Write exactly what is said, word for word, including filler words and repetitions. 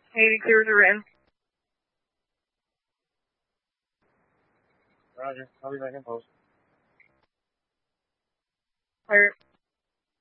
Navy clears are in. Roger. I'll be back in post. Clear.